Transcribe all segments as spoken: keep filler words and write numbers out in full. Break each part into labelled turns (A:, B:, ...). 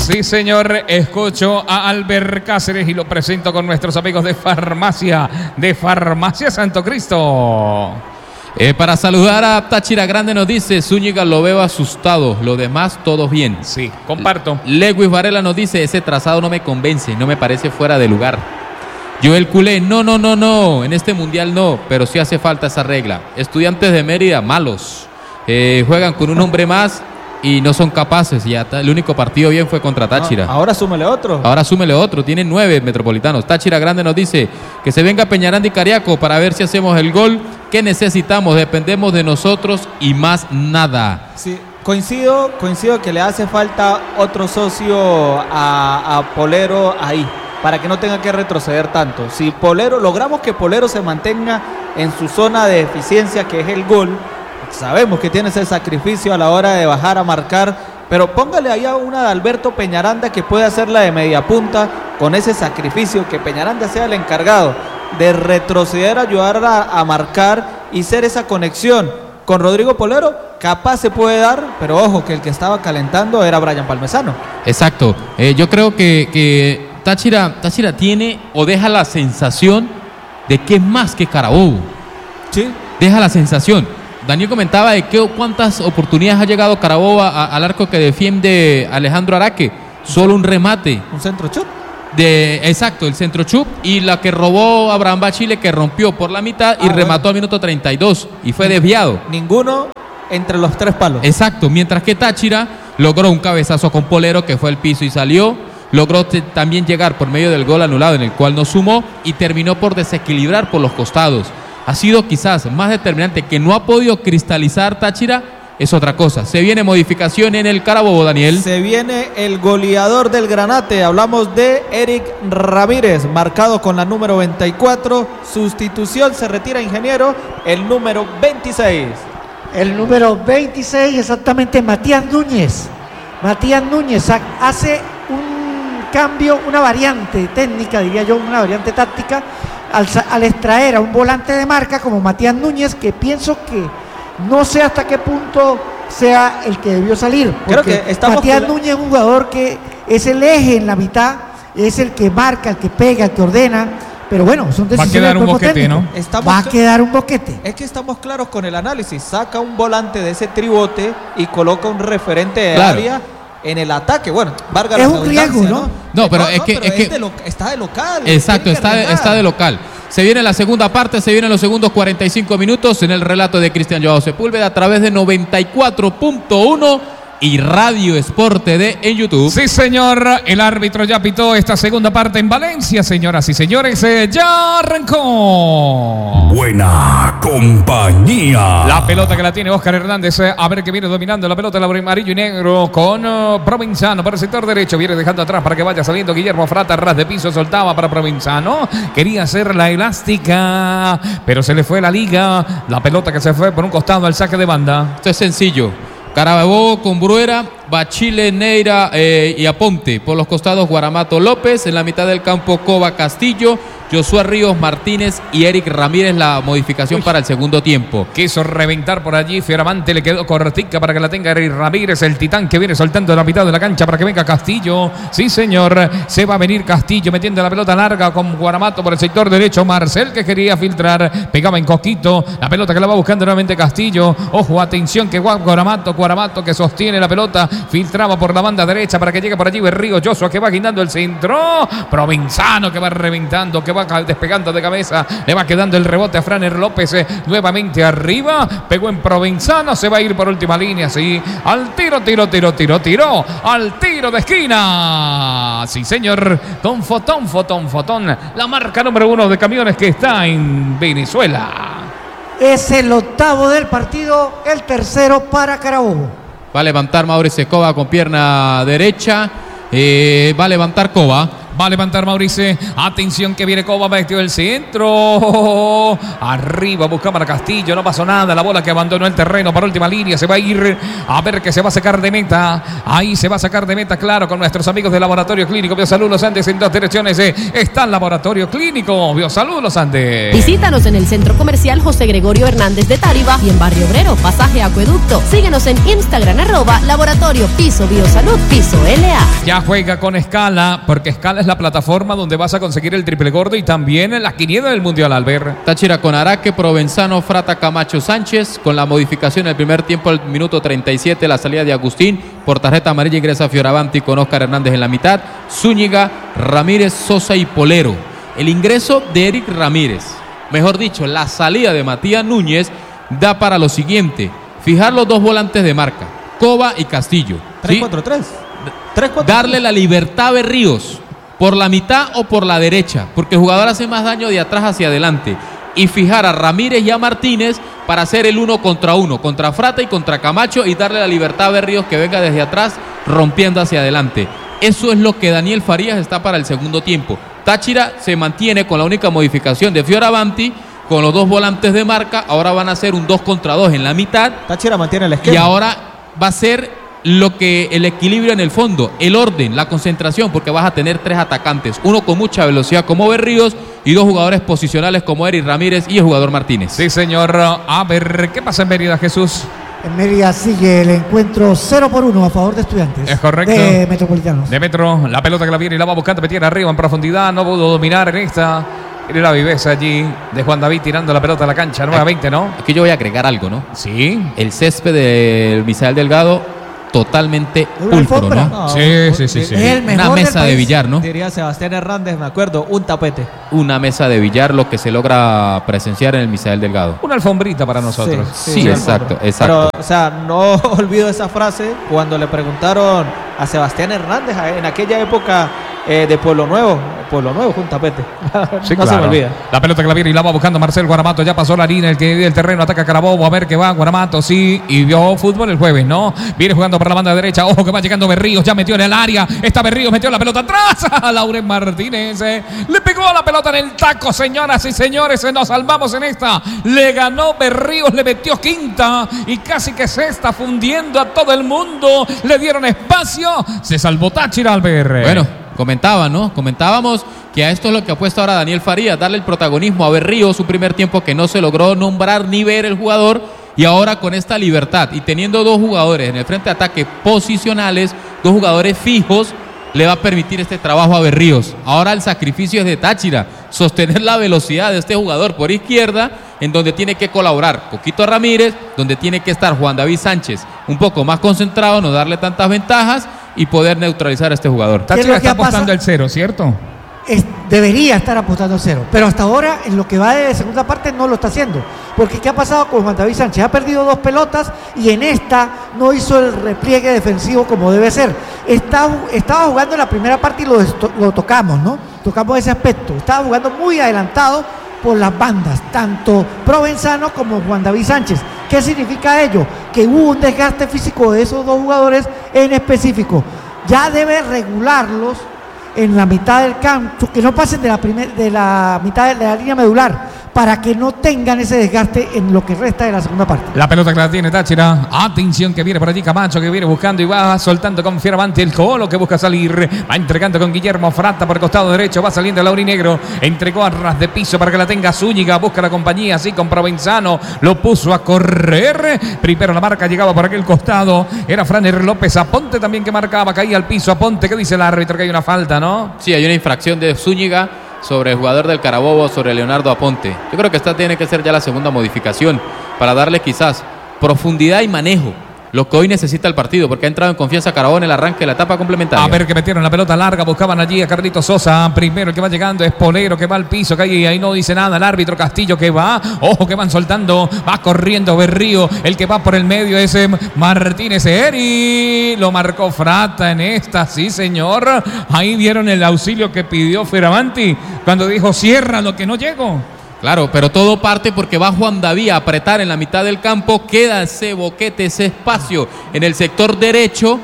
A: Sí, señor, escucho a Albert Cáceres y lo presento con nuestros amigos de Farmacia, de Farmacia Santo Cristo.
B: Eh, para saludar a Táchira Grande nos dice, Zúñiga lo veo asustado, lo demás todo bien.
A: Sí, comparto.
B: Lewis Varela nos dice, ese trazado no me convence, no me parece fuera de lugar. Joel Culé, no, no, no, no, en este mundial no, pero sí hace falta esa regla. Estudiantes de Mérida, malos, eh, juegan con un hombre más y no son capaces. Ya el único partido bien fue contra Táchira.
C: No, ahora súmele otro.
B: Ahora súmele otro, tienen nueve metropolitanos. Táchira Grande nos dice que se venga Peñaranda y Cariaco para ver si hacemos el gol que necesitamos, dependemos de nosotros y más nada.
C: Sí, coincido, coincido que le hace falta otro socio a, a Polero ahí, para que no tenga que retroceder tanto. Si Polero, logramos que Polero se mantenga en su zona de eficiencia, que es el gol, sabemos que tiene ese sacrificio a la hora de bajar a marcar, pero póngale ahí a una de Alberto Peñaranda que puede hacerla de media punta con ese sacrificio, que Peñaranda sea el encargado de retroceder, ayudar a, a marcar y ser esa conexión con Rodrigo Polero. Capaz se puede dar, pero ojo que el que estaba calentando era Brian Palmesano.
B: Exacto, eh, yo creo que, que Táchira, Táchira tiene o deja la sensación de que es más que Carabobo.
C: Sí.
B: Deja la sensación. Daniel comentaba de que cuántas oportunidades ha llegado Carabobo a, al arco que defiende Alejandro Araque. Solo un remate.
C: Un centro chut.
B: De, exacto, el centro chup, y la que robó Abraham Bachile, que rompió por la mitad y ah, remató bueno. al minuto treinta y dos y fue desviado.
C: Ninguno entre los tres palos.
B: Exacto, mientras que Táchira logró un cabezazo con Polero que fue al piso y salió. Logró t- también llegar por medio del gol anulado en el cual no sumó y terminó por desequilibrar por los costados. Ha sido quizás más determinante. Que no ha podido cristalizar Táchira es otra cosa. Se viene modificación en el Carabobo, Daniel.
C: Se viene el goleador del Granate. Hablamos de Eric Ramírez, marcado con la número veinticuatro. Sustitución, se retira Ingeniero, el número veintiséis.
D: El número veintiséis, exactamente, Matías Núñez. Matías Núñez hace un cambio, una variante técnica, diría yo, una variante táctica, al, al extraer a un volante de marca como Matías Núñez, que pienso que no sé hasta qué punto sea el que debió salir.
C: Creo que estamos
D: Matías Núñez es un jugador que es el eje en la mitad, es el que marca, el que pega, el que ordena. Pero bueno, son decisiones.
A: Va a quedar un boquete, ¿no?
C: Estamos
D: Va a quedar un boquete.
C: Es que estamos claros con el análisis. Saca un volante de ese tribote y coloca un referente de
B: claro.
C: área en el ataque. Bueno, Vargas
D: es un riesgo, ¿no?
B: No, no pero
C: no,
B: es que,
C: pero
B: es que
C: es de lo, está de local.
B: Exacto, está de, está de local. Se viene la segunda parte, se vienen los segundos cuarenta y cinco minutos en el relato de Cristian Joao Sepúlveda a través de noventa y cuatro punto uno y Radio Sport T V en YouTube.
A: Sí, señor, el árbitro ya pitó esta segunda parte en Valencia, señoras y señores, eh, ya arrancó.
E: Buena compañía.
A: La pelota que la tiene Oscar Hernández, eh, a ver que viene dominando la pelota, el amarillo y negro con uh, Provenzano por el sector derecho, viene dejando atrás para que vaya saliendo Guillermo Frata, ras de piso, soltaba para Provenzano, quería hacer la elástica, pero se le fue la liga, la pelota que se fue por un costado al saque de banda.
B: Esto es sencillo. Carabobo con Bruera, Bachile, Neira eh, y Aponte. Por los costados Guaramato López, en la mitad del campo Coba Castillo, Josué Ríos Martínez y Eric Ramírez, la modificación Uy. para el segundo tiempo.
A: Quiso reventar por allí, Fioravante le quedó cortica para que la tenga Eric Ramírez, el titán que viene soltando la mitad de la cancha para que venga Castillo. Sí, señor, se va a venir Castillo metiendo la pelota larga con Guaramato por el sector derecho. Marcel que quería filtrar, pegaba en Coquito, la pelota que la va buscando nuevamente Castillo. Ojo, atención que Guaramato, Guaramato que sostiene la pelota, filtraba por la banda derecha para que llegue por allí Berrío. Joshua que va guindando el centro, Provenzano que va reventando, que va despegando de cabeza, le va quedando el rebote a Franer López, eh, nuevamente arriba, pegó en Provenzano, se va a ir por última línea, sí, al tiro, tiro, tiro, tiro, tiro, al tiro de esquina, sí señor, con Fotón, Fotón, Fotón, la marca número uno de camiones que está en Venezuela.
D: Es el octavo del partido, el tercero para Carabobo.
B: Va a levantar Mauricio Coba con pierna derecha, eh, va a levantar Coba.
A: Va a levantar Maurice. Atención que viene Coba, metió el centro. Arriba busca para Castillo. No pasó nada. La bola que abandonó el terreno para última línea. Se va a ir a ver que se va a sacar de meta. Ahí se va a sacar de meta, claro, con nuestros amigos del Laboratorio Clínico Biosalud Los Andes en dos direcciones. Eh, está el Laboratorio Clínico Biosalud Los Andes.
F: Visítanos en el Centro Comercial José Gregorio Hernández de Táriba y en Barrio Obrero, Pasaje Acueducto. Síguenos en Instagram, arroba Laboratorio Piso Biosalud Piso L A.
A: Ya juega con Escala, porque Escala es la plataforma donde vas a conseguir el triple gordo y también la quiniela del Mundial, Albert.
B: Táchira con Araque, Provenzano, Frata, Camacho, Sánchez. Con la modificación en el primer tiempo, al minuto treinta y siete, la salida de Agustín. Por tarjeta amarilla ingresa Fioravanti con Oscar Hernández en la mitad. Zúñiga, Ramírez, Sosa y Polero. El ingreso de Eric Ramírez, mejor dicho, la salida de Matías Núñez, da para lo siguiente: fijar los dos volantes de marca, Coba y Castillo.
C: tres cuatro tres. tres cuatro tres.
B: Darle la libertad a Berríos por la mitad o por la derecha, porque el jugador hace más daño de atrás hacia adelante. Y fijar a Ramírez y a Martínez para hacer el uno contra uno, contra Frata y contra Camacho, y darle la libertad a Berríos que venga desde atrás rompiendo hacia adelante. Eso es lo que Daniel Farías está para el segundo tiempo. Táchira se mantiene con la única modificación de Fioravanti, con los dos volantes de marca. Ahora van a hacer un dos contra dos en la mitad.
C: Táchira mantiene el esquema.
B: Y ahora va a ser lo que el equilibrio en el fondo, el orden, la concentración, porque vas a tener tres atacantes, uno con mucha velocidad como Berríos y dos jugadores posicionales como Eric Ramírez y el jugador Martínez.
A: Sí, señor. A ver, ¿qué pasa en Mérida, Jesús?
D: En Mérida sigue el encuentro cero por uno a favor de Estudiantes.
A: Es correcto.
D: De Metropolitanos.
A: De Metro, la pelota que la viene y la va buscando, metida arriba en profundidad, no pudo dominar en esta. Era la viveza allí de Juan David tirando la pelota a la cancha nuevamente, ¿no?
B: Aquí yo voy a agregar algo, ¿no?
A: Sí.
B: El césped del Misael Delgado totalmente
D: ¿Una
B: pulcro,
D: alfombra?
B: ¿no?
C: No,
A: Sí, sí, sí, sí.
D: Es el mejor
B: Una
D: del
B: mesa de
D: país.
B: billar, ¿no?
C: Diría Sebastián Hernández, me acuerdo, un tapete.
B: Una mesa de billar, lo que se logra presenciar en el Misael Delgado.
A: Una alfombrita para nosotros.
B: Sí, exacto,
C: Pero,
B: exacto.
C: o sea, no olvido esa frase cuando le preguntaron a Sebastián Hernández en aquella época eh, de Pueblo Nuevo. Pueblo Nuevo, un tapete.
A: Sí,
C: no
A: claro.
C: se me olvida.
A: La pelota que la viene y la va buscando Marcel Guaramato. Ya pasó la línea, el que divide el terreno, ataca Carabobo. A ver qué va Guaramato, sí. Y vio fútbol el jueves, ¿no? Viene jugando por la banda derecha. Ojo que va llegando Berríos. Ya metió en el área. Está Berríos, metió la pelota atrás. A Lauren Martínez. eh. Le pegó la pelota en el taco, señoras y señores. Nos salvamos en esta. Le ganó Berríos, le metió quinta. Y casi que se está fundiendo a todo el mundo. Le dieron espacio. Se salvó Táchira, Albert.
B: Bueno, comentaba, ¿no? Comentábamos que a esto es lo que apuesta ahora Daniel Farías, darle el protagonismo a Berríos, su primer tiempo que no se logró nombrar ni ver el jugador, y ahora con esta libertad y teniendo dos jugadores en el frente de ataque posicionales, dos jugadores fijos, le va a permitir este trabajo a Berríos. Ahora el sacrificio es de Táchira, sostener la velocidad de este jugador por izquierda, en donde tiene que colaborar Coquito Ramírez, donde tiene que estar Juan David Sánchez un poco más concentrado, no darle tantas ventajas y poder neutralizar a este jugador.
D: ¿Qué es
A: Táchira
D: lo que
A: está
D: ha pasado?
A: apostando el cero, ¿cierto?
D: Es- debería estar apostando a cero, pero hasta ahora en lo que va de segunda parte no lo está haciendo, porque ¿qué ha pasado con Juan David Sánchez? Ha perdido dos pelotas y en esta no hizo el repliegue defensivo como debe ser. Está, estaba jugando en la primera parte y lo, esto- lo tocamos, ¿no? Tocamos ese aspecto. Estaba jugando muy adelantado por las bandas, tanto Provenzano como Juan David Sánchez. ¿Qué significa ello? Que hubo un desgaste físico de esos dos jugadores en específico. Ya debe regularlos en la mitad del campo, que no pasen de la, primer, de la mitad de la línea medular, para que no tengan ese desgaste en lo que resta de la segunda parte.
A: La pelota que la tiene Táchira. Atención que viene por allí Camacho, que viene buscando y va soltando con Fioravanti el Colo, que busca salir. Va entregando con Guillermo Frata por el costado derecho. Va saliendo el aurinegro. Entregó a ras de piso para que la tenga Zúñiga. Busca la compañía así con Provenzano. Lo puso a correr. Primero la marca llegaba por aquel costado. Era Franer López Aponte también que marcaba. Caía al piso Aponte. ¿Qué dice el árbitro? Que hay una falta, ¿no?
B: Sí, hay una infracción de Zúñiga sobre el jugador del Carabobo, sobre Leonardo Aponte. Yo creo que esta tiene que ser ya la segunda modificación para darle quizás profundidad y manejo, lo que hoy necesita el partido, porque ha entrado en confianza Carabobo en el arranque de la etapa complementaria.
A: A ver que metieron la pelota larga, buscaban allí a Carlitos Sosa. Primero el que va llegando es Polero, que va al piso, que ahí, ahí no dice nada. El árbitro Castillo que va, ojo que van soltando, va corriendo Berrío. El que va por el medio es eh, Martínez Eri. Lo marcó Frata en esta, sí señor. Ahí vieron el auxilio que pidió Fioravanti cuando dijo cierra lo que no llego.
B: Claro, pero todo parte porque va Juan David a apretar en la mitad del campo, queda ese boquete, ese espacio en el sector derecho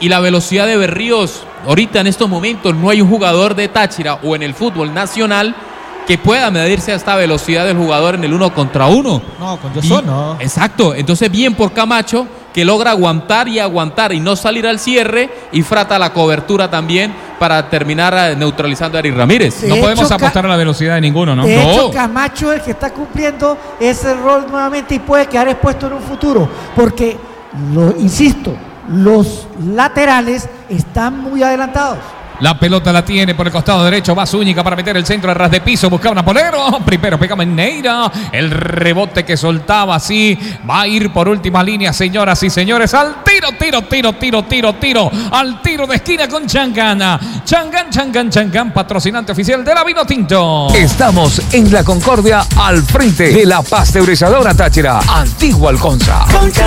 B: y la velocidad de Berríos. Ahorita en estos momentos no hay un jugador de Táchira o en el fútbol nacional que pueda medirse a esta velocidad del jugador en el uno contra uno.
C: No, con Joson no.
B: Exacto, entonces bien por Camacho, que logra aguantar y aguantar y no salir al cierre, y Frata la cobertura también para terminar neutralizando a Eric Ramírez.
D: De
A: no podemos
D: hecho,
A: apostar a la velocidad de ninguno, ¿no?
D: De
A: no.
D: hecho, Camacho es el que está cumpliendo ese rol nuevamente y puede quedar expuesto en un futuro, porque, lo insisto, los laterales están muy adelantados.
A: La pelota la tiene por el costado derecho. Va Zúñiga para meter el centro a ras de piso. Buscaba a Polero. Primero pega Meneira. El rebote que soltaba así. Va a ir por última línea, señoras y señores. Al tiro, tiro, tiro, tiro, tiro, tiro. Al tiro de esquina con Changana. Changan, Changan, Changan. Patrocinante oficial de la Vino Tinto.
E: Estamos en la Concordia, al frente de la pasteurizadora Táchira, Antigua Alconza.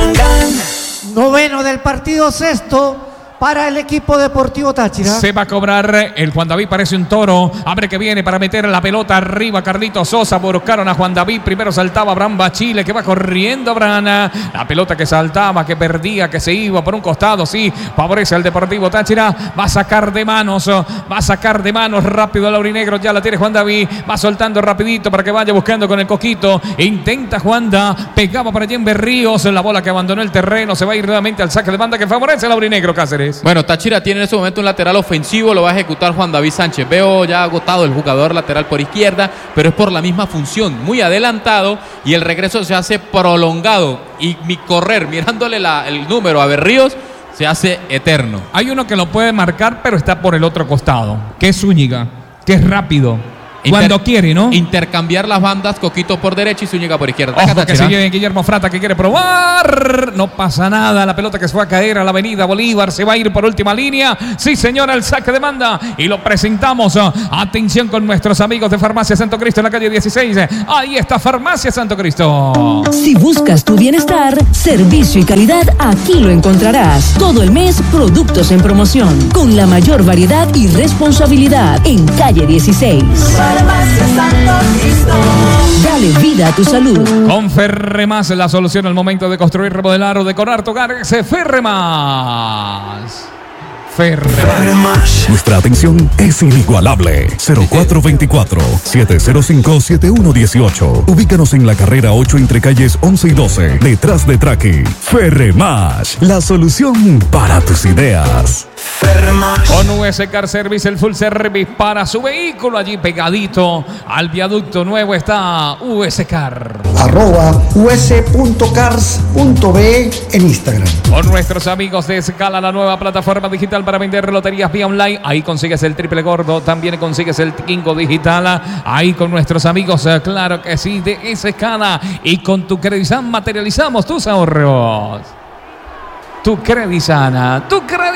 D: Noveno del partido, sexto para el equipo deportivo Táchira.
A: Se va a cobrar. El Juan David parece un toro. Abre que viene para meter la pelota arriba. Carlitos Sosa. Buscaron a Juan David. Primero saltaba Abraham Bachile, que va corriendo Abraham. La pelota que saltaba, que perdía, que se iba por un costado. Sí, favorece al Deportivo Táchira. Va a sacar de manos. Va a sacar de manos rápido al aurinegro. Ya la tiene Juan David. Va soltando rapidito para que vaya buscando con el coquito. Intenta Juanda. Pegaba para allá en Berríos. La bola que abandonó el terreno. Se va a ir nuevamente al saque de banda que favorece al aurinegro, Cáceres.
B: Bueno, Táchira tiene en este momento un lateral ofensivo, lo va a ejecutar Juan David Sánchez. Veo ya agotado el jugador lateral por izquierda, pero es por la misma función, muy adelantado, y el regreso se hace prolongado. Y mi correr, mirándole la, el número a Berríos, se hace eterno.
A: Hay uno que lo puede marcar, pero está por el otro costado, que es Zúñiga, que es rápido. Cuando
B: Inter-
A: quiere, ¿no?
B: Intercambiar las bandas, Coquito por derecha y Zúñiga por izquierda.
A: Ojo
B: Taca,
A: que
B: Táchira.
A: sigue Guillermo Frata, que quiere probar. No pasa nada. La pelota que se va a caer a la avenida Bolívar. Se va a ir por última línea. Sí, señora, el saque de banda. Y lo presentamos. Atención con nuestros amigos de Farmacia Santo Cristo en la calle dieciséis. Ahí está Farmacia Santo Cristo.
G: Si buscas tu bienestar, servicio y calidad, aquí lo encontrarás. Todo el mes, productos en promoción, con la mayor variedad y responsabilidad en calle dieciséis. Dale vida a tu salud.
A: Con Ferremas, la solución al momento de construir, remodelar o decorar tu hogar es Ferremas. Ferremas.
E: Nuestra atención es inigualable. cero cuatro dos cuatro, siete cero cinco, siete uno uno ocho. Ubícanos en la carrera ocho entre calles once y doce, detrás de Traqui. Ferremas, la solución para tus ideas.
A: Con U S Car Service, el full service para su vehículo. Allí pegadito al viaducto nuevo está U S Car.
H: Arroba us.cars.be en Instagram.
A: Con nuestros amigos de Escala, la nueva plataforma digital para vender loterías vía online. Ahí consigues el triple gordo, también consigues el Kingo digital. Ahí con nuestros amigos, claro que sí, de Escala. Y con tu Credisan materializamos tus ahorros. Tu Credisan, tu Credisan.